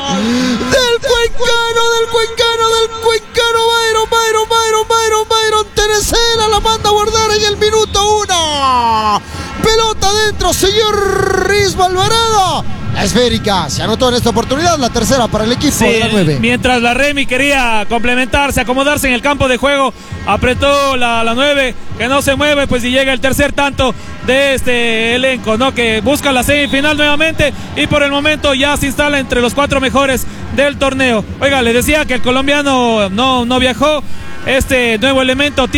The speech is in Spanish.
Byron Teresera la manda a guardar en el minuto 1. Pelota adentro, señor Rismo Alvarado. La esférica se anotó en esta oportunidad, la tercera para el equipo de la 9. Mientras la Remy quería complementarse, acomodarse en el campo de juego, apretó la 9, que no se mueve, pues y llega el tercer tanto de este elenco, ¿no? Que busca la semifinal nuevamente y por el momento ya se instala entre los 4 mejores del torneo. Oiga, le decía que el colombiano no viajó, este nuevo elemento